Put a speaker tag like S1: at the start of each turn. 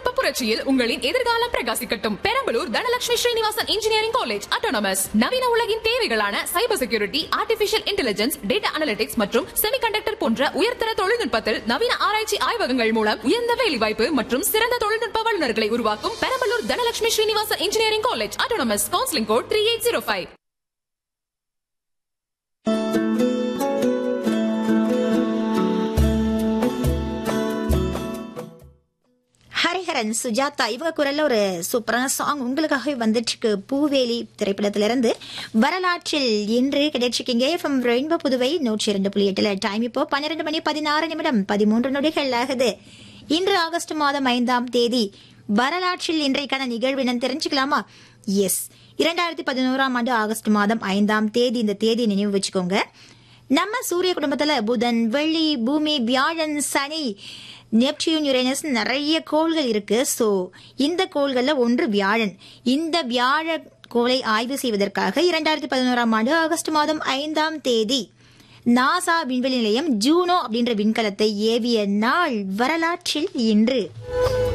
S1: தொழில்நுட்ப புரட்சியில் உங்களின் எதிர்காலம் பிரகாசிக்கட்டும். Perambalur Dhanalakshmi Srinivasan engineering college autonomous. நவீன உலகின் தேவைகளான cyber security, artificial intelligence, data analytics மற்றும் செமிகண்டக்டர் போன்ற உயர்தர தொழில்நுட்பத்தில் நவீன ஆராய்ச்சி ஆய்வகங்கள் மூலம் உயர்ந்த வேலைவாய்ப்பு மற்றும் சிறந்த தொழில்நுட்ப வல்லுநர்களை உருவாக்கும் Perambalur Dhanalakshmi Srinivasan engineering college autonomous. Counselling code 3805.
S2: Hariharan, Sujatha இவங்க குரல்ல ஒரு சூப்பரான சாங் உங்களுக்காக வந்துட்டு இருக்கு. பூவேலி திரைப்படத்திலிருந்து வரலாற்றில் இன்று கிடைச்சிருக்கீங்க. FM rainbow Puduvai 102.8. டைம் இப்போ 12 மணி 16 நிமிடம் 13 நொடிகள் ஆகுது. இன்று ஆகஸ்ட் மாதம் 5ஆம் தேதி. வரலாற்றில் இன்றைக்கான நிகழ்வு என்னன்னு தெரிஞ்சுக்கலாமா? எஸ், 2011ஆம் ஆண்டு ஆகஸ்ட் மாதம் 5ஆம் தேதி. இந்த தேதியை நினைவு வச்சுக்கோங்க. நம்ம சூரிய குடும்பத்துல புதன், வெள்ளி, பூமி, வியாழன், சனி, நெப்டியூன், யுரேனஸ் நிறைய கோள்கள் இருக்கு. சோ இந்த கோள்கள்ல ஒன்று வியாழன். இந்த வியாழ கோளை ஆய்வு செய்வதற்காக 2011ஆம் ஆண்டு ஆகஸ்ட் மாதம் 5ஆம் தேதி நாசா விண்வெளி நிலையம் ஜூனோ அப்படின்ற விண்கலத்தை ஏவிய நாள் வரலாற்றில் இன்று.